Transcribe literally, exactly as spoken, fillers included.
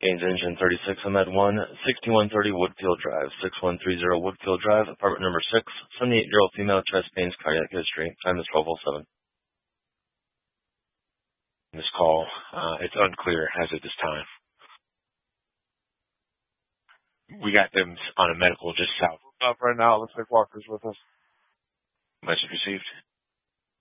Gaines Engine thirty-six, Ahmed one, sixty-one thirty Woodfield Drive, six one three zero Woodfield Drive, apartment number six, seventy-eight-year-old female, chest pains, cardiac history. Time is twelve oh seven. This call, uh, it's unclear as of this time. We got them on a medical just south. Up right now. Looks like Walker's with us. Message received.